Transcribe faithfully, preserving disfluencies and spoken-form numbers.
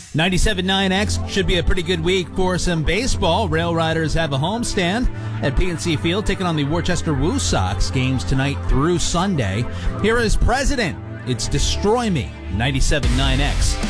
ninety-seven point nine X should be a pretty good week for some baseball. Rail Riders have a homestand at P N C Field, taking on the Worcester Woo Sox. Games tonight through Sunday. Here is President. It's Destroy Me, ninety-seven point nine X.